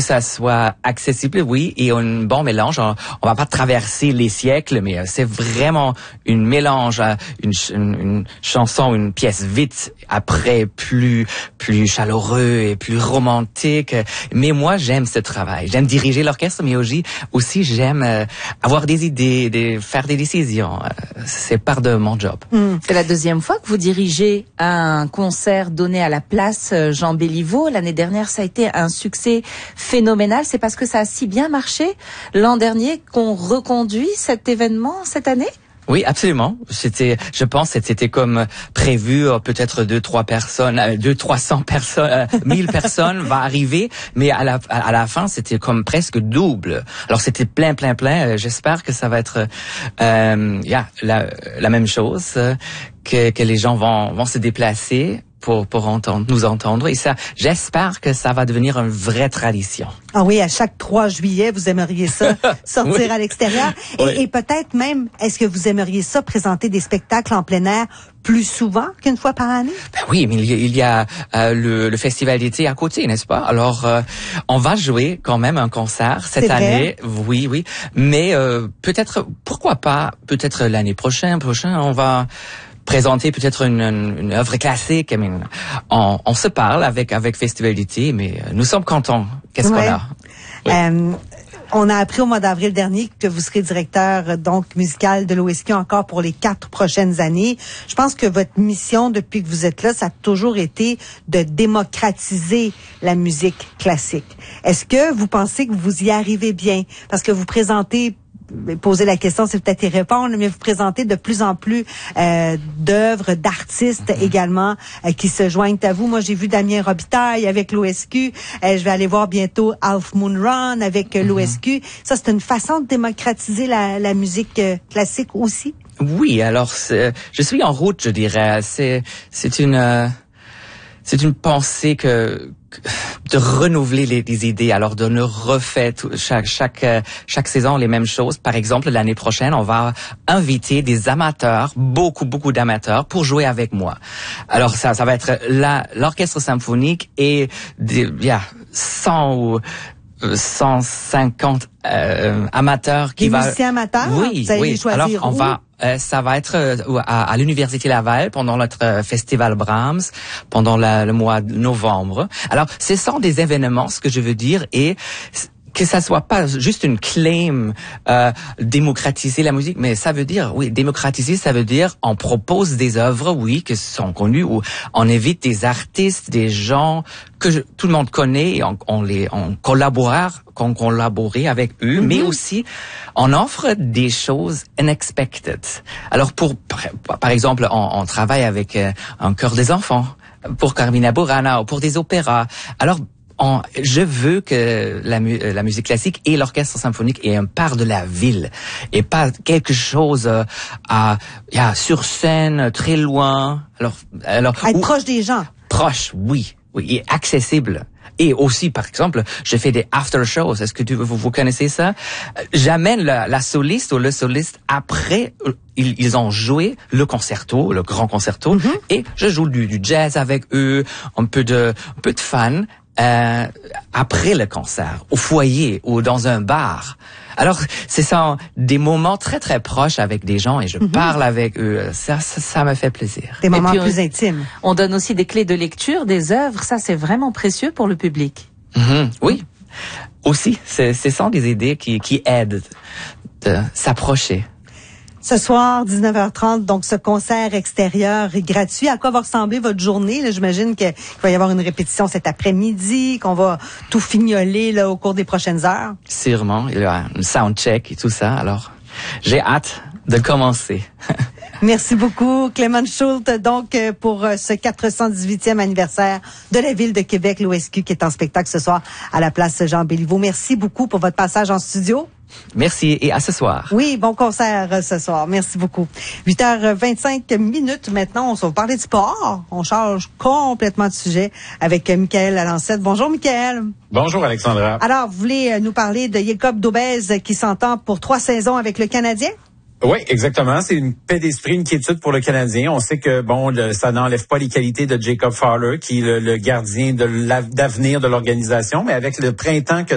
ça soit accessible, oui, et un bon mélange. On va pas traverser les siècles, mais c'est vraiment une mélange, une chanson, une pièce vite, après plus chaleureux et plus romantique. Mais moi, j'aime ce travail. J'aime diriger l'orchestre, mais aussi j'aime avoir des idées, faire des décisions. C'est part de mon job. C'est la deuxième fois que vous dirigez un concert donné à la place Jean Béliveau. L'année dernière, ça a été un succès phénoménal. C'est parce que ça a si bien marché l'an dernier qu'on reconduit cet événement cette année? Oui, absolument. Je pense que c'était comme prévu, peut-être 200-300 personnes, 1000 personnes va arriver, mais à la fin, c'était comme presque double. Alors c'était plein. J'espère que ça va être, la même chose, que les gens vont se déplacer pour nous entendre. Et ça, j'espère que ça va devenir une vraie tradition. Ah oui, à chaque 3 juillet, vous aimeriez ça, sortir oui. à l'extérieur. Et peut-être même, est-ce que vous aimeriez ça, présenter des spectacles en plein air plus souvent qu'une fois par année? Ben oui, mais il y a le festival d'été à côté, n'est-ce pas? Alors, on va jouer quand même un concert cette année. Oui. Mais peut-être, pourquoi pas, peut-être l'année prochaine, on va présenter peut-être une œuvre classique. On se parle avec Festival d'été, mais nous sommes contents. Qu'est-ce qu'on a? Oui. On a appris au mois d'avril dernier que vous serez directeur donc musical de l'OSQ encore pour les 4 prochaines années. Je pense que votre mission depuis que vous êtes là, ça a toujours été de démocratiser la musique classique. Est-ce que vous pensez que vous y arrivez bien? Parce que vous présentez, poser la question, c'est peut-être y répondre, mais vous présentez de plus en plus d'œuvres, d'artistes également qui se joignent à vous. Moi, j'ai vu Damien Robitaille avec l'OSQ. Je vais aller voir bientôt Half Moon Run avec l'OSQ. Ça, c'est une façon de démocratiser la musique classique aussi? Oui, alors je suis en route, je dirais. C'est une pensée de renouveler les idées, alors de ne refaire chaque saison les mêmes choses. Par exemple, l'année prochaine, on va inviter des amateurs, beaucoup d'amateurs, pour jouer avec moi. Alors ça va être l'orchestre symphonique et 100 ou 150 amateurs qui va. Musiciens amateurs? Oui. Vous allez les choisir. Alors on va. Ça va être à l'Université Laval pendant notre festival Brahms, pendant le mois de novembre. Alors, ce sont des événements, ce que je veux dire, et que ça soit pas juste une claim démocratiser la musique, mais ça veut dire, oui, démocratiser, ça veut dire on propose des œuvres, oui, qui sont connues, ou on invite des artistes, des gens que tout le monde connaît, et on collaborer avec eux, mais aussi on offre des choses unexpected. Alors par exemple, on travaille avec un chœur des enfants, pour Carmina Burana, ou pour des opéras. Alors je veux que la musique classique et l'orchestre symphonique aient un part de la ville et pas quelque chose sur scène très loin. Alors être proche des gens. Proche, oui, et accessible. Et aussi, par exemple, je fais des after shows. Est-ce que vous connaissez ça? J'amène la soliste ou le soliste après. Ils ont joué le concerto, le grand concerto, et je joue du jazz avec eux, un peu de fun. Après le concert, au foyer ou dans un bar. Alors, c'est ça, des moments très proches avec des gens et je parle avec eux. Ça me fait plaisir. Des moments plus intimes. On donne aussi des clés de lecture, des œuvres. Ça, c'est vraiment précieux pour le public. Oui. Aussi, ce sont des idées qui aident de s'approcher. Ce soir, 19h30, donc ce concert extérieur est gratuit. À quoi va ressembler votre journée? Là, j'imagine qu'il va y avoir une répétition cet après-midi, qu'on va tout fignoler là, au cours des prochaines heures. Sûrement, il y a un soundcheck et tout ça. Alors, j'ai hâte de commencer. Merci beaucoup, Clément Schultz, donc pour ce 418e anniversaire de la Ville de Québec, l'OSQ, qui est en spectacle ce soir à la place Jean Béliveau. Merci beaucoup pour votre passage en studio. Merci et à ce soir. Oui, bon concert ce soir. Merci beaucoup. 8h25 maintenant, on va parler de sport. On change complètement de sujet avec Michael Alancette. Bonjour Michael. Bonjour Alexandra. Alors, vous voulez nous parler de Jacob Daubez qui s'entend pour 3 saisons avec le Canadien? Oui, exactement. C'est une paix d'esprit, une quiétude pour le Canadien. On sait que ça n'enlève pas les qualités de Jacob Fowler, qui est le gardien d'avenir de l'organisation, mais avec le printemps que